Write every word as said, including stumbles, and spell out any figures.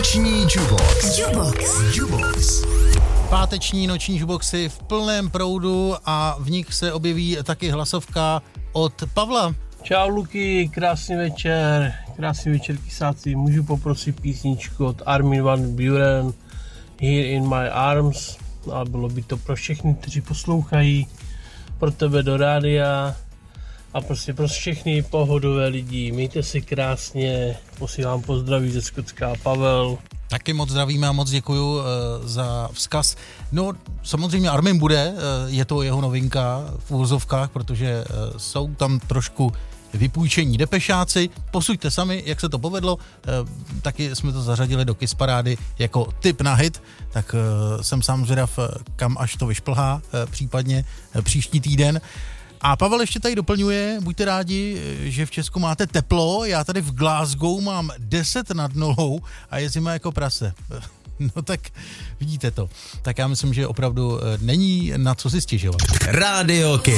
Noční Jubox. Jubox. Jubox. Páteční noční juboxy v plném proudu a v nich se objeví taky hlasovka od Pavla. Čau Luky, krásný večer, krásný večer kysáci, můžu poprosit písničku od Armin van Buuren, Here in my arms, a bylo by to pro všechny, kteří poslouchají, pro tebe do rádia a prostě pro všechny pohodové lidi, mějte si krásně, posílám pozdraví ze Skotska, Pavel. Taky moc zdravíme a moc děkuju uh, za vzkaz. No samozřejmě Armin bude, uh, je to jeho novinka v úvozovkách, protože uh, jsou tam trošku vypůjčení depešáci. Posuďte sami, jak se to povedlo. Uh, taky jsme to zařadili do Kiss Parády jako tip na hit, tak uh, jsem sám zvědav, kam až to vyšplhá, uh, případně uh, příští týden. A Pavel ještě tady doplňuje, buďte rádi, že v Česku máte teplo, já tady v Glasgow mám deset nad nulou a je zima jako prase. No tak vidíte to. Tak já myslím, že opravdu není na co si stěžovat. Radio Kiss.